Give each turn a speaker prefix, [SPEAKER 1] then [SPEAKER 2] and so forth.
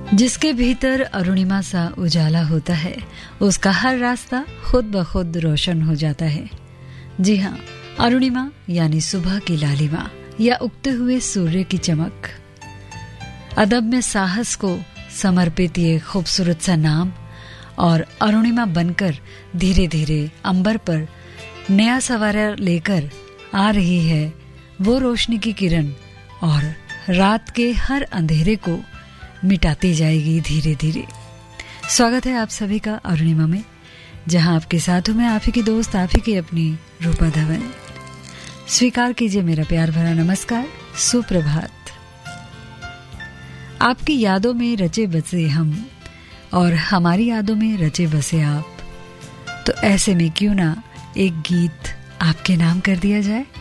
[SPEAKER 1] जिसके भीतर अरुणिमा सा उजाला होता है, उसका हर रास्ता खुद ब खुद रोशन हो जाता है। जी हाँ, अरुणिमा यानी सुबह की लालिमा या उगते हुए सूर्य की चमक। अदब में साहस को समर्पित ये खूबसूरत सा नाम और अरुणिमा बनकर धीरे धीरे अंबर पर नया सवारा लेकर आ रही है वो रोशनी की किरण और रात के हर अंधेरे को मिटाती जाएगी धीरे धीरे। स्वागत है आप सभी का अरुणिमा में, जहां आपके साथ हूं मैं, आप ही की दोस्त, आप ही की अपनी रूपा धवन। स्वीकार कीजिए मेरा प्यार भरा नमस्कार, सुप्रभात। आपकी यादों में रचे बसे हम और हमारी यादों में रचे बसे आप, तो ऐसे में क्यों ना एक गीत आपके नाम कर दिया जाए।